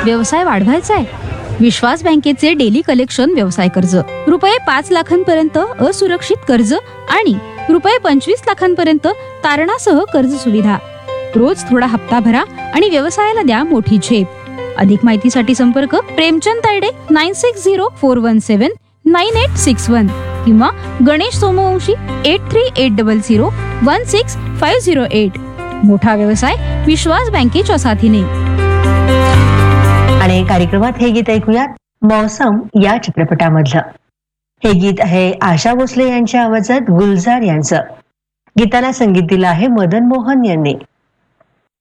व्यवसाय वाढवायचा आहे? विश्वास बँकेचे डेली कलेक्शन व्यवसाय कर्ज, रुपये 5 लाखांपर्यंत असुरक्षित कर्ज आणि रुपये 25 लाखांपर्यंत तारणासह कर्ज सुविधा. रोज थोडा हप्ता भरा आणि व्यवसायाला द्या मोठी झेप. अधिक माहितीसाठी संपर्क प्रेमचंद तायडे 9604179861 किंवा गणेश सोमवंशी 8380016508. मोठा व्यवसाय विश्वास बँकेच्या साथीने. आणि कार्यक्रमात हे गीत ऐकूयात मौसम या चित्रपटामधलं. हे गीत आहे आशा भोसले यांच्या आवाजात गुलजार यांचं. गीताला संगीत दिलं आहे मदन मोहन यांनी.